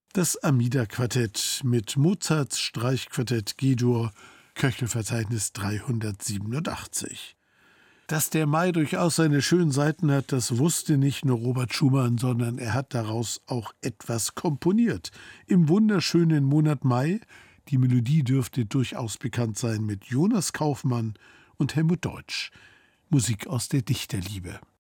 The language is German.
Das Amida-Quartett mit Mozarts Streichquartett G-Dur, Köchelverzeichnis 387. Dass der Mai durchaus seine schönen Seiten hat, das wusste nicht nur Robert Schumann, sondern er hat daraus auch etwas komponiert. Im wunderschönen Monat Mai, die Melodie dürfte durchaus bekannt sein, mit Jonas Kaufmann und Helmut Deutsch. Musik aus der Dichterliebe.